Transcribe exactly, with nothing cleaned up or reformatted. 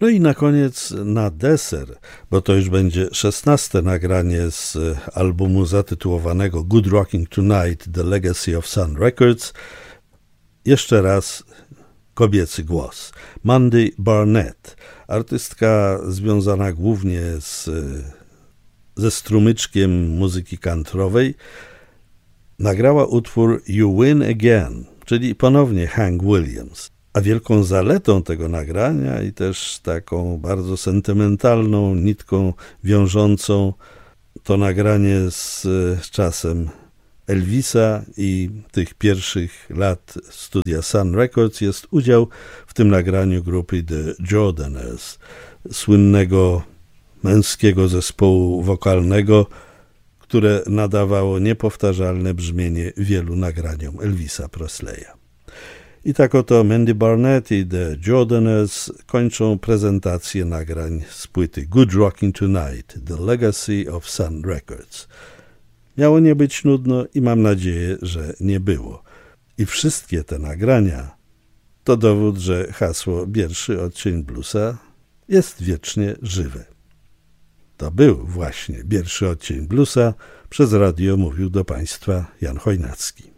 No i na koniec, na deser, bo to już będzie szesnaste nagranie z albumu zatytułowanego Good Rocking Tonight, The Legacy of Sun Records, jeszcze raz kobiecy głos. Mandy Barnett, artystka związana głównie z, ze strumyczkiem muzyki countrywej, nagrała utwór You Win Again, czyli ponownie Hank Williams. A wielką zaletą tego nagrania i też taką bardzo sentymentalną nitką wiążącą to nagranie z czasem Elvisa i tych pierwszych lat studia Sun Records jest udział w tym nagraniu grupy The Jordanaires, słynnego męskiego zespołu wokalnego, które nadawało niepowtarzalne brzmienie wielu nagraniom Elvisa Presleya. I tak oto Mandy Barnett i The Jordanaires kończą prezentację nagrań z płyty Good Rocking Tonight, The Legacy of Sun Records. Miało nie być nudno i mam nadzieję, że nie było. I wszystkie te nagrania to dowód, że hasło Pierwszy odcień bluesa jest wiecznie żywe. To był właśnie Pierwszy odcień bluesa. Przez radio mówił do Państwa Jan Chojnacki.